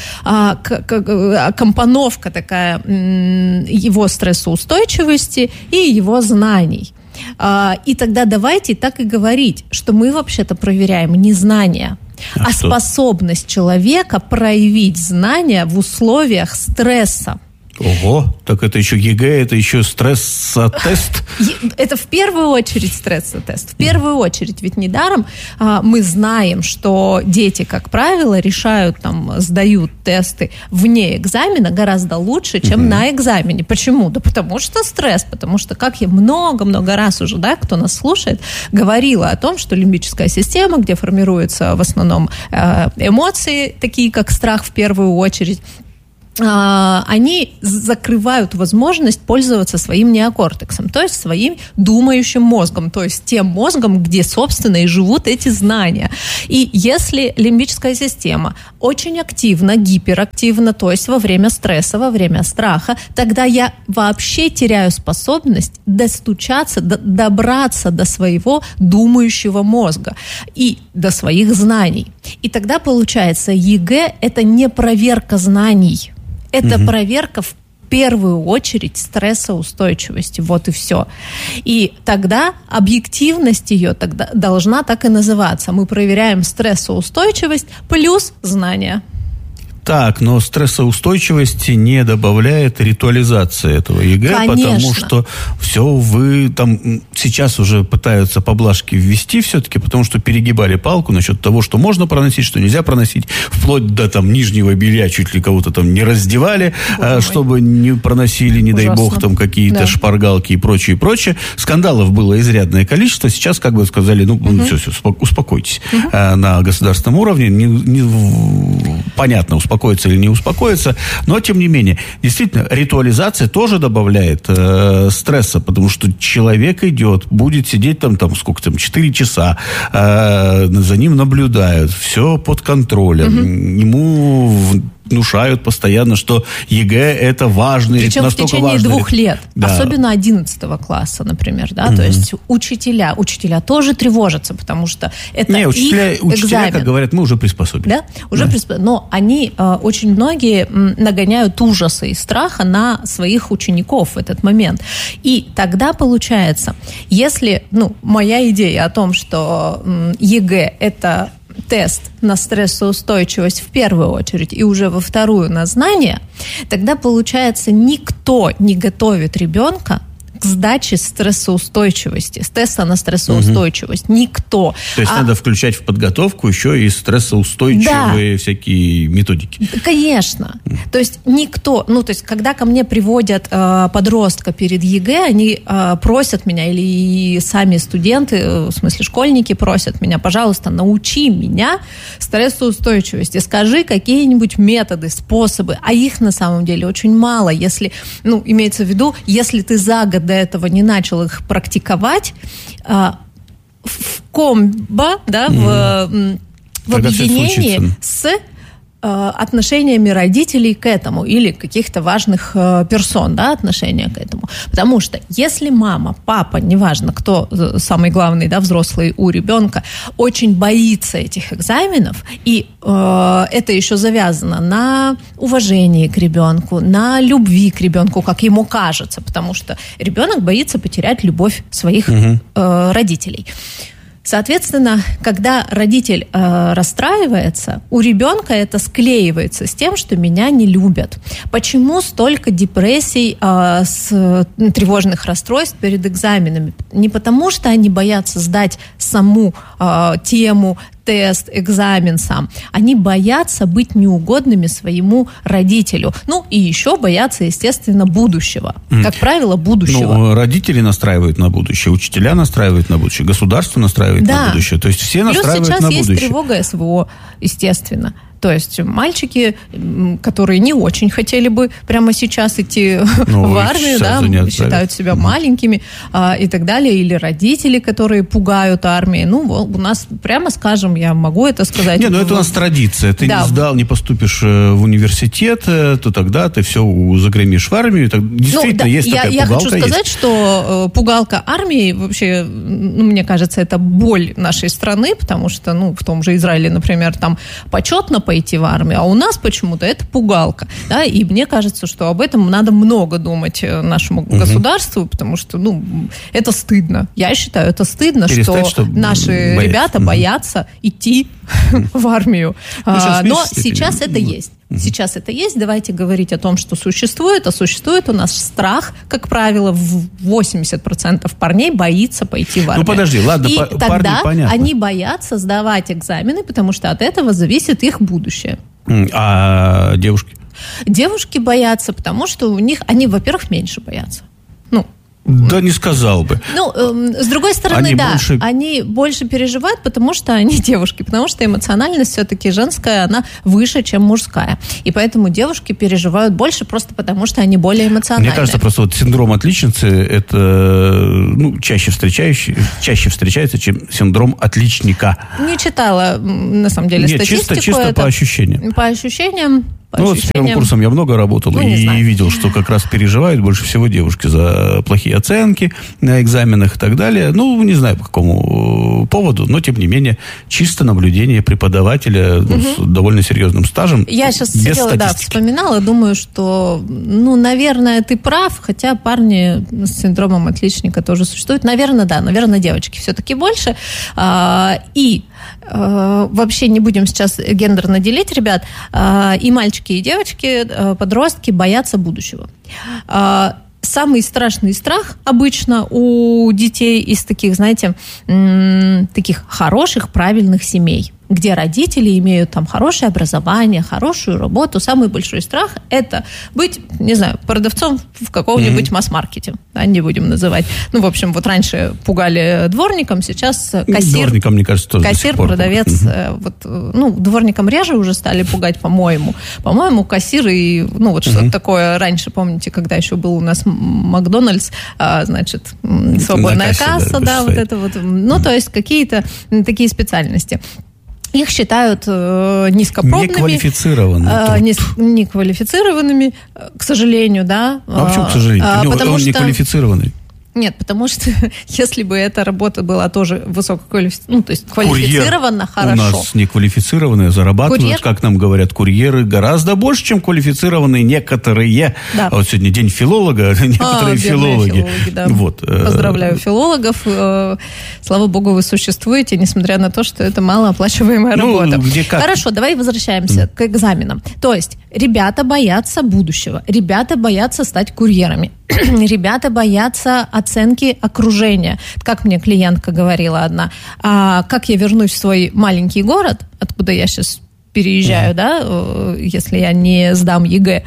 компоновка такая его стрессоустойчивости и его знаний. И тогда давайте так и говорить, что мы вообще-то проверяем не знания, а способность человека проявить знания в условиях стресса. Ого, так это еще ЕГЭ, это еще стресс-тест? Это в первую очередь стресс-тест. В первую очередь, ведь недаром мы знаем, что дети, как правило, решают, сдают тесты вне экзамена гораздо лучше, чем на экзамене. Почему? Да потому что стресс, потому что, как я много-много раз уже, кто нас слушает, говорила о том, что лимбическая система, где формируются в основном эмоции, такие как страх в первую очередь, они закрывают возможность пользоваться своим неокортексом, то есть своим думающим мозгом, то есть тем мозгом, где, собственно, и живут эти знания. И если лимбическая система очень активна, гиперактивна, то есть во время стресса, во время страха, тогда я вообще теряю способность достучаться, добраться до своего думающего мозга и до своих знаний. И тогда, получается, ЕГЭ – это не проверка знаний, это проверка в первую очередь стрессоустойчивости, вот и все. И тогда объективность ее тогда должна так и называться. Мы проверяем стрессоустойчивость плюс знания. Так, но стрессоустойчивости не добавляет ритуализация этого ЕГЭ, конечно. Потому что все вы сейчас уже пытаются поблажки ввести все-таки, потому что перегибали палку насчет того, что можно проносить, что нельзя проносить, вплоть до нижнего белья чуть ли кого-то не раздевали, чтобы не проносили, не дай бог, какие-то шпаргалки и прочее. Скандалов было изрядное количество. Сейчас сказали, все, успокойтесь. На государственном уровне понятно, успокоиться или не успокоиться, но тем не менее, действительно, ритуализация тоже добавляет стресса, потому что человек идет, будет сидеть 4 часа, за ним наблюдают, все под контролем, ему внушают постоянно, что ЕГЭ это важно. Причем в течение 2 лет, особенно 11 класса, например, то есть учителя тоже тревожатся, потому что это учителя, экзамен. Как говорят, мы уже приспособились. Но они, очень многие нагоняют ужаса и страха на своих учеников в этот момент. И тогда получается, если, моя идея о том, что ЕГЭ это тест на стрессоустойчивость в первую очередь и уже во вторую на знания, тогда, получается, никто не готовит ребенка к сдаче стрессоустойчивости, с теста на стрессоустойчивость. Никто. То есть надо включать в подготовку еще и стрессоустойчивые всякие методики. Конечно. То есть никто, когда ко мне приводят подростка перед ЕГЭ, они просят меня, или сами студенты, в смысле школьники просят меня, пожалуйста, научи меня стрессоустойчивости, скажи какие-нибудь методы, способы, а их на самом деле очень мало, если, имеется в виду, если ты за год до этого не начал их практиковать, в комбо, в объединении с отношениями родителей к этому или каких-то важных персон, отношения к этому. Потому что если мама, папа, неважно, кто самый главный, взрослый у ребенка, очень боится этих экзаменов, и это еще завязано на уважении к ребенку, на любви к ребенку, как ему кажется, потому что ребенок боится потерять любовь своих родителей. Соответственно, когда родитель расстраивается, у ребенка это склеивается с тем, что меня не любят. Почему столько депрессий, тревожных расстройств перед экзаменами? Не потому, что они боятся сдать саму тему, тест, экзамен сам. Они боятся быть неугодными своему родителю. И еще боятся, естественно, будущего. Как правило, будущего. Родители настраивают на будущее, учителя настраивают на будущее, государство настраивает на будущее. То есть все настраивают на будущее. Плюс сейчас есть тревога СВО, естественно. То есть мальчики, которые не очень хотели бы прямо сейчас идти в армию, считают себя маленькими и так далее, или родители, которые пугают армией. У нас, прямо скажем, я могу это сказать. Это у нас традиция. Ты не сдал, не поступишь в университет, то тогда ты все загремишь в армию. Действительно, есть такая пугалка. Я хочу сказать, что пугалка армии, вообще, мне кажется, это боль нашей страны, потому что, в том же Израиле, например, там почетно пойти в армию, а у нас почему-то это пугалка, и мне кажется, что об этом надо много думать нашему государству, потому что, это стыдно. Я считаю, это стыдно, что наши ребята боятся идти в армию. Но сейчас это есть. сейчас это есть, давайте говорить о том, что существует, а существует у нас страх, как правило, 80% парней боится пойти в армию. Ну, подожди, ладно, и парни, тогда понятно. они боятся сдавать экзамены, потому что от этого зависит их будущее. А девушки? Девушки боятся, потому что у них, они, во-первых, меньше боятся. Да не сказал бы. С другой стороны, они больше переживают, потому что они девушки, потому что эмоциональность все-таки женская, она выше, чем мужская. И поэтому девушки переживают больше просто потому, что они более эмоциональные. Мне кажется, просто синдром отличницы это чаще встречается, чем синдром отличника. Не читала, на самом деле, статистику. Нет, чисто по ощущениям. По ощущениям. С первым курсом я много работал и видел, что как раз переживают больше всего девушки за плохие оценки на экзаменах и так далее. Не знаю по какому поводу, но тем не менее чисто наблюдение преподавателя с довольно серьезным стажем. Я сейчас сидела, вспоминала, думаю, что, наверное, ты прав, хотя парни с синдромом отличника тоже существуют. Наверное, девочки все-таки больше. И вообще не будем сейчас гендерно делить, ребят, и мальчики, и девочки, подростки боятся будущего. Самый страшный страх обычно у детей из таких, знаете, таких хороших, правильных семей, где родители имеют там хорошее образование, хорошую работу. Самый большой страх – это быть, не знаю, продавцом в каком-нибудь масс-маркете. Не будем называть. В общем, раньше пугали дворником, сейчас кассир. Дворником, мне кажется, тоже кассир, продавец. Дворником реже уже стали пугать, по-моему. По-моему, кассир и, что-то такое раньше, помните, когда еще был у нас Макдональдс, свободная касса, то есть какие-то такие специальности. Их считают низкопробными. Неквалифицированными, к сожалению, да. А почему, к сожалению? Он неквалифицированный. Нет, потому что если бы эта работа была тоже высококвалифицированная, то есть квалифицирована, хорошо. У нас неквалифицированные зарабатывают, как нам говорят, курьеры гораздо больше, чем квалифицированные некоторые. Да. А сегодня день филолога, некоторые филологи. Да. Поздравляю филологов. Слава богу, вы существуете, несмотря на то, что это малооплачиваемая работа. Хорошо, давай возвращаемся к экзаменам. То есть ребята боятся будущего, ребята боятся стать курьерами. Ребята боятся оценки окружения. Как мне клиентка говорила одна, как я вернусь в свой маленький город, откуда я сейчас переезжаю, если я не сдам ЕГЭ,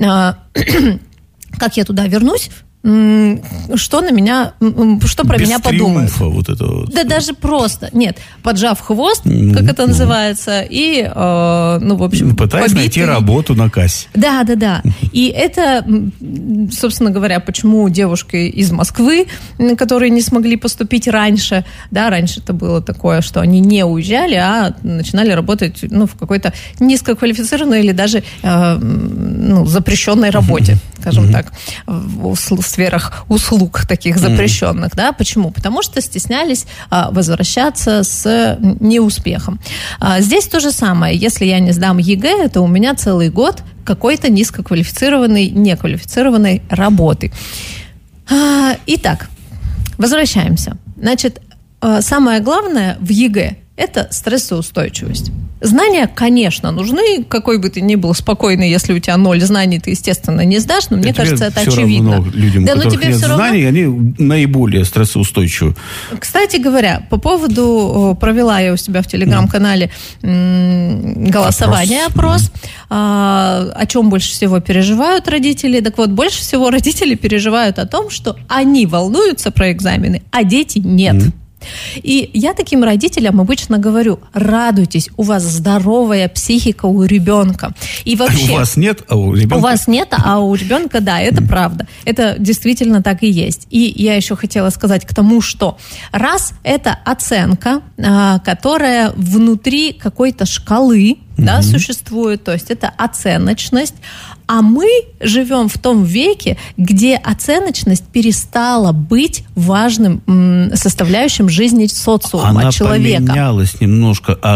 как я туда вернусь, что про меня подумают. Да даже просто. Нет, поджав хвост, как это называется, и, в общем... Пытаясь найти работу на кассе. Да. И это, собственно говоря, почему девушки из Москвы, которые не смогли поступить раньше, раньше это было такое, что они не уезжали, а начинали работать, в какой-то низкоквалифицированной или даже, запрещенной работе, скажем так, в сферах услуг таких запрещенных, да? Почему? Потому что стеснялись возвращаться с неуспехом. Здесь то же самое. Если я не сдам ЕГЭ, то у меня целый год какой-то низкоквалифицированной, неквалифицированной работы. Итак, возвращаемся. Значит, самое главное в ЕГЭ – это стрессоустойчивость. Знания, конечно, нужны, какой бы ты ни был спокойный, если у тебя 0 знаний, ты, естественно, не сдашь, но мне кажется, это очевидно. Равно людям, у которых нет знаний, они наиболее стрессоустойчивы. Кстати говоря, по поводу, провела я у себя в Телеграм-канале голосование, опрос, о чем больше всего переживают родители. Так вот, больше всего родители переживают о том, что они волнуются про экзамены, а дети нет. И я таким родителям обычно говорю: радуйтесь, у вас здоровая психика у ребенка. И вообще, у вас нет, а у ребенка... У вас нет, а у ребенка, да, это правда. Это действительно так и есть. И я еще хотела сказать к тому, что раз это оценка, которая внутри какой-то шкалы, да, существует, то есть это оценочность, а мы живем в том веке, где оценочность перестала быть важным составляющим жизни социума, человека. Она поменялась немножко от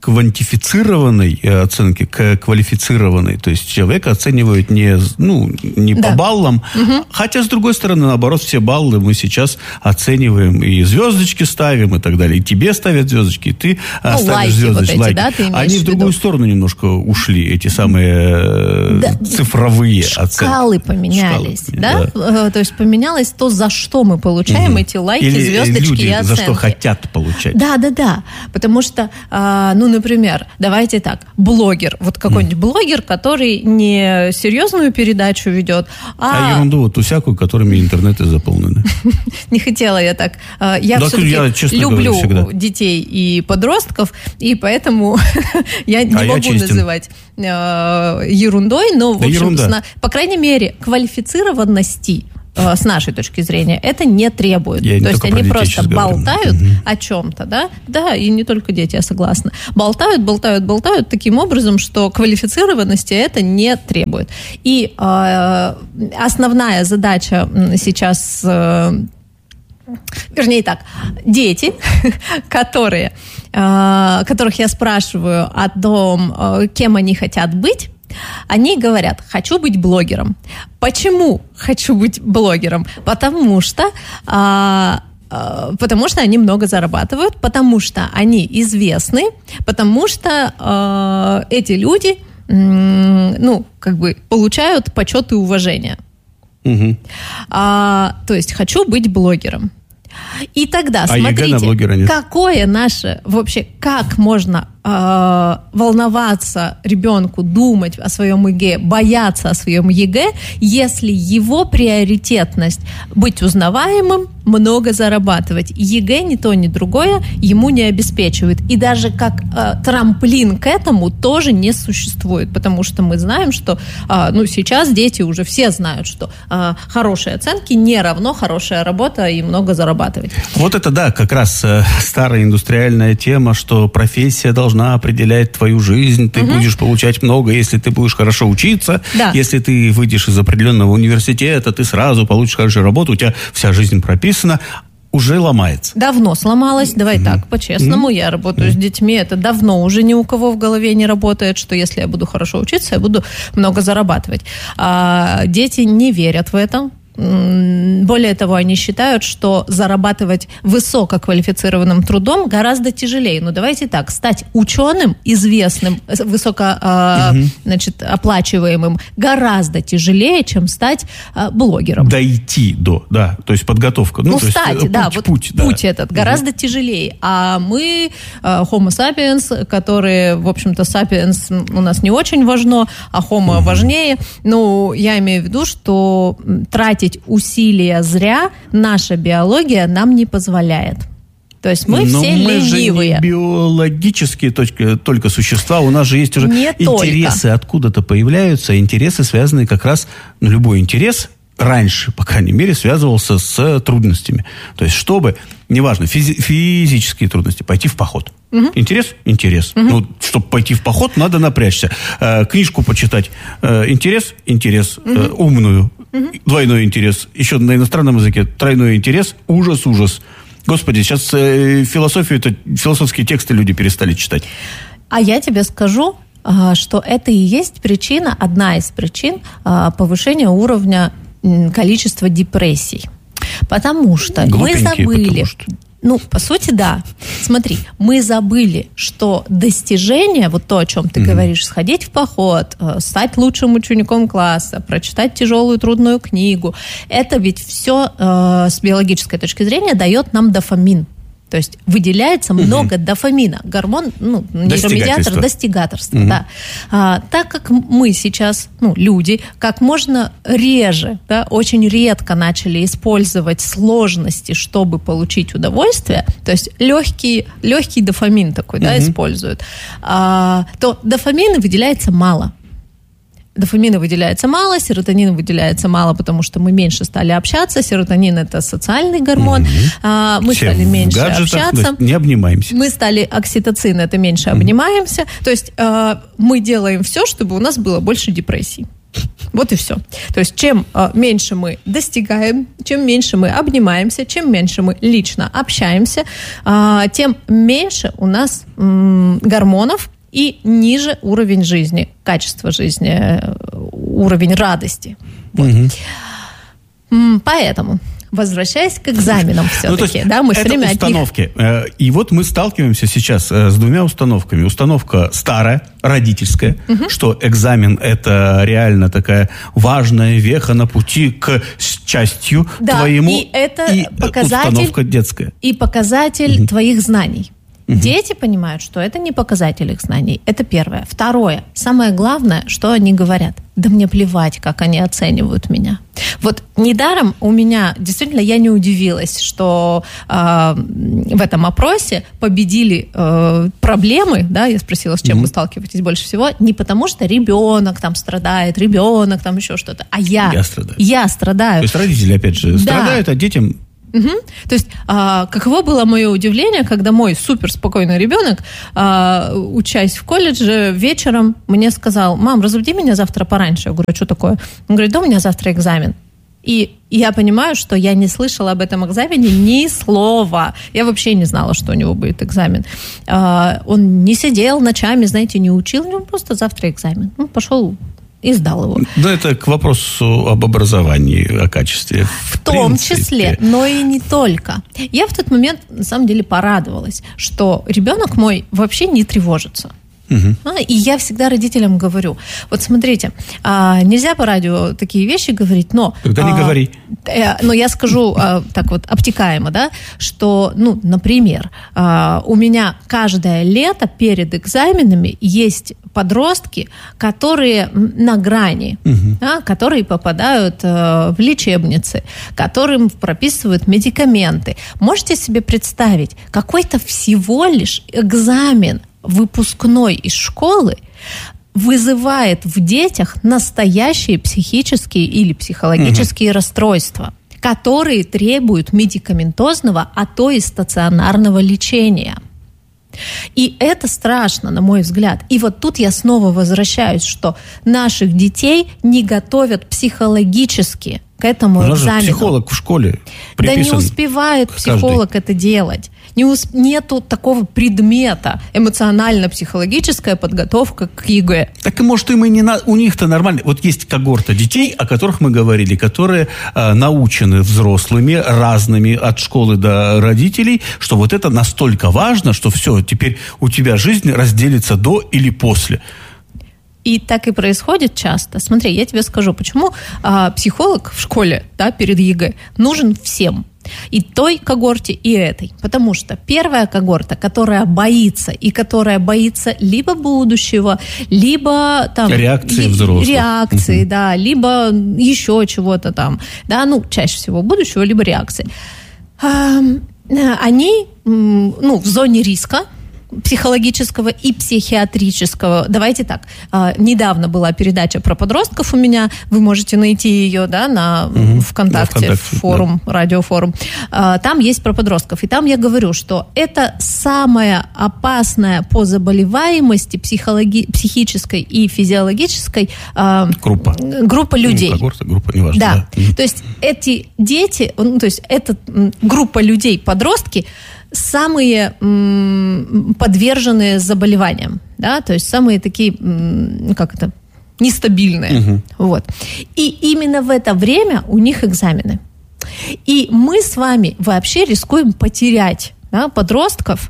квантифицированной оценки к квалифицированной. То есть человека оценивают не по баллам, хотя, с другой стороны, наоборот, все баллы мы сейчас оцениваем и звездочки ставим и так далее. И тебе ставят звездочки, и ты ставишь звездочки. Вот эти, да, ты имеешь Они в другую сторону немножко ушли, эти самые цифровые оценки. Шкалы поменялись, да? То есть поменялось то, за что мы получаем эти лайки, или звездочки люди и оценки. За что хотят получать. Да. Потому что, например, давайте так, блогер, вот какой-нибудь блогер, который не серьезную передачу ведет, а ерунду вот всякую, которыми интернеты заполнены. Не хотела я так. Я все-таки люблю детей и подростков, и поэтому я не могу называть ерундой, но, в общем, по крайней мере, квалифицированности с нашей точки зрения, это не требует. То есть они просто болтают о чем-то, да? Да, и не только дети, я согласна. Болтают таким образом, что квалифицированности это не требует. И основная задача сейчас... Вернее так, дети, которых я спрашиваю о том, кем они хотят быть, они говорят: хочу быть блогером. Почему хочу быть блогером? Потому что они много зарабатывают, потому что они известны, потому что эти люди, получают почет и уважение. То есть хочу быть блогером. И тогда, смотрите, какое наше, вообще, как можно волноваться ребенку, думать о своем ЕГЭ, бояться о своем ЕГЭ, если его приоритетность быть узнаваемым, много зарабатывать. ЕГЭ ни то, ни другое ему не обеспечивает. И даже как трамплин к этому тоже не существует, потому что мы знаем, что сейчас дети уже все знают, что хорошие оценки не равно хорошая работа и много зарабатывать. Вот это, да, как раз старая индустриальная тема, что профессия должна определять твою жизнь, ты будешь получать много, если ты будешь хорошо учиться, если ты выйдешь из определенного университета, ты сразу получишь хорошую работу, у тебя вся жизнь прописана, уже ломается. Давно сломалась, давай так, по-честному, я работаю с детьми, это давно уже ни у кого в голове не работает, что если я буду хорошо учиться, я буду много зарабатывать. Дети не верят в это. Более того, они считают, что зарабатывать высококвалифицированным трудом гораздо тяжелее. Ну, давайте так, стать ученым, известным, оплачиваемым то есть блогером. Дойти до, то есть подготовка. Путь этот гораздо тяжелее. А мы, Homo sapiens, которые, в общем-то, sapiens у нас не очень важно, а Homo важнее. Ну, я имею в виду, что тратить усилия зря наша биология нам не позволяет. То есть мы все ленивые. Мы же не биологические только существа, у нас же есть уже интересы откуда-то появляются, интересы, связанные как раз, любой интерес раньше, по крайней мере, связывался с трудностями. То есть, чтобы, неважно, физические трудности, пойти в поход. Интерес? Интерес. Чтобы пойти в поход, надо напрячься. Книжку почитать. Интерес? Интерес. Умную. Двойной интерес. Еще на иностранном языке тройной интерес. Ужас, ужас. Господи, сейчас философские тексты люди перестали читать. А я тебе скажу, что это и есть причина, одна из причин повышения уровня количества депрессий. Потому что мы забыли... по сути, да. Смотри, мы забыли, что достижение, вот то, о чем ты говоришь, сходить в поход, стать лучшим учеником класса, прочитать тяжелую, трудную книгу, это ведь все с биологической точки зрения дает нам дофамин. То есть выделяется много дофамина, гормон, нейромедиатор достигаторства. Да. Так как мы сейчас, люди, как можно реже, очень редко начали использовать сложности, чтобы получить удовольствие, то есть легкий дофамин такой, используют, то дофамина выделяется мало. Дофамина выделяется мало, серотонина выделяется мало, потому что мы меньше стали общаться. Серотонин – это социальный гормон. Мы стали меньше общаться. Не обнимаемся. Мы стали окситоцин – это меньше обнимаемся. То есть мы делаем все, чтобы у нас было больше депрессий. Вот и все. То есть чем меньше мы достигаем, чем меньше мы обнимаемся, чем меньше мы лично общаемся, тем меньше у нас гормонов и ниже уровень жизни, качество жизни, уровень радости. Вот. Поэтому, возвращаясь к экзаменам все-таки, да, мы все время установки. И вот мы сталкиваемся сейчас с двумя установками. Установка старая, родительская, что экзамен – это реально такая важная веха на пути к счастью твоему. И это показатель, установка детская. И показатель твоих знаний. Дети понимают, что это не показатель их знаний. Это первое. Второе. Самое главное, что они говорят. Да мне плевать, как они оценивают меня. Вот недаром у меня, действительно, я не удивилась, что в этом опросе победили проблемы, да, я спросила, с чем вы сталкиваетесь больше всего, не потому что ребенок там страдает, ребенок там еще что-то, а я страдаю. То есть родители, опять же, страдают, а детям... То есть, каково было мое удивление, когда мой суперспокойный ребенок, учась в колледже, вечером мне сказал: мам, разбуди меня завтра пораньше. Я говорю: а что такое? Он говорит: да, у меня завтра экзамен. И я понимаю, что я не слышала об этом экзамене ни слова. Я вообще не знала, что у него будет экзамен. Он не сидел ночами, знаете, не учил, у него просто завтра экзамен. Он пошел и сдал его. Да, это к вопросу об образовании, о качестве. В том числе, но и не только. Я в тот момент, на самом деле, порадовалась, что ребенок мой вообще не тревожится. И я всегда родителям говорю: вот смотрите, нельзя по радио такие вещи говорить, но... Тогда не говори. Но я скажу так вот обтекаемо, да, что, ну, например, у меня каждое лето перед экзаменами есть подростки, которые на грани, да, которые попадают в лечебницы, которым прописывают медикаменты. Можете себе представить, какой-то всего лишь экзамен выпускной из школы вызывает в детях настоящие психические или психологические расстройства, которые требуют медикаментозного, а то и стационарного лечения. И это страшно, на мой взгляд. И вот тут я снова возвращаюсь, что наших детей не готовят психологически к этому экзамену. Психолог в школе приписан. Да не успевает психолог это делать. Нету такого предмета эмоционально-психологическая подготовка к ЕГЭ. Так и может им и не у них-то нормально. Вот есть когорта детей, о которых мы говорили, которые научены взрослыми, разными от школы до родителей, что вот это настолько важно, что все, теперь у тебя жизнь разделится до или после. И так и происходит часто. Смотри, я тебе скажу, почему психолог в школе, да, перед ЕГЭ нужен всем. И той когорте, и этой. Потому что первая когорта, которая боится, и которая боится либо будущего, либо там... Реакции взрослых. Реакции, да, либо еще чего-то там. Да, ну, чаще всего будущего, либо реакции. Они, ну, в зоне риска психологического и психиатрического. Давайте так. Недавно была передача про подростков у меня. Вы можете найти ее, да, на ВКонтакте, форум, да. Радиофорум. Там есть про подростков. И там я говорю, что это самая опасная по заболеваемости психической и физиологической группа людей. Группа, неважно. Да. То есть эти дети, ну, то есть эта группа людей, подростки, самые подверженные заболеваниям, да, то есть самые такие, нестабильные. Вот. И именно в это время у них экзамены. И мы с вами вообще рискуем потерять, да, подростков,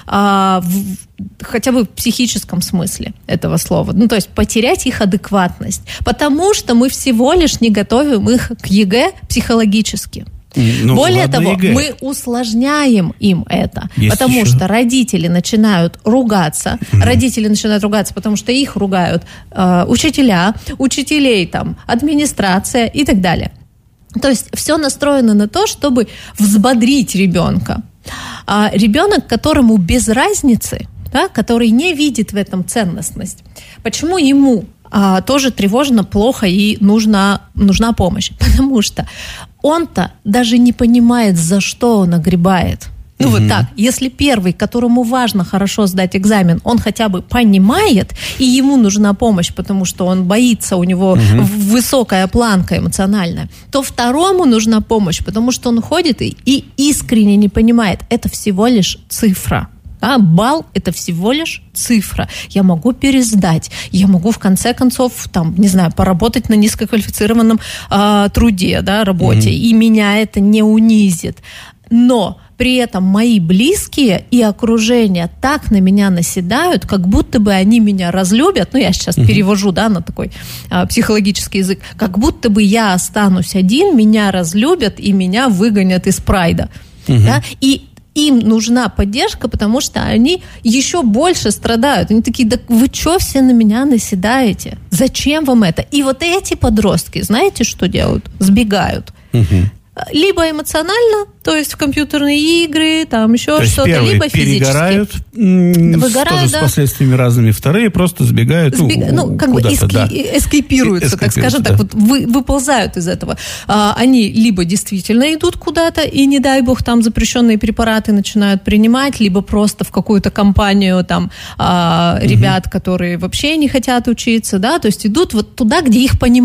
хотя бы в психическом смысле этого слова. Ну, то есть потерять их адекватность. Потому что мы всего лишь не готовим их к ЕГЭ психологически. Ну, более того, мы усложняем им это, потому что родители начинают ругаться. Родители начинают ругаться, потому что их ругают учителя, учителей там, администрация и так далее. То есть все настроено на то, чтобы взбодрить ребенка. Ребенок, которому без разницы, да, который не видит в этом ценностность, почему ему тоже тревожно, плохо и нужна помощь? Потому что он-то даже не понимает, за что он огребает. Ну вот так, если первый, которому важно хорошо сдать экзамен, он хотя бы понимает, и ему нужна помощь, потому что он боится, у него высокая планка эмоциональная, то второму нужна помощь, потому что он ходит и искренне не понимает, это всего лишь цифра. А балл – это всего лишь цифра. Я могу пересдать, я могу в конце концов, там, не знаю, поработать на низкоквалифицированном труде, да, работе, и меня это не унизит. Но при этом мои близкие и окружение так на меня наседают, как будто бы они меня разлюбят. Ну, я сейчас перевожу, да, на такой психологический язык. Как будто бы я останусь один, меня разлюбят и меня выгонят из прайда. Да? И им нужна поддержка, потому что они еще больше страдают. Они такие, да вы что все на меня наседаете? Зачем вам это? И вот эти подростки, знаете, что делают? Сбегают. Либо эмоционально, то есть в компьютерные игры, там еще что-то, либо физически. Выгорают, тоже с последствиями разными. Вторые просто сбегают, как бы эскейпируются, так скажем, так вот выползают из этого. Они либо действительно идут куда-то и, не дай бог, там запрещенные препараты начинают принимать, либо просто в какую-то компанию там ребят, которые вообще не хотят учиться, да, то есть идут вот туда, где их понимают.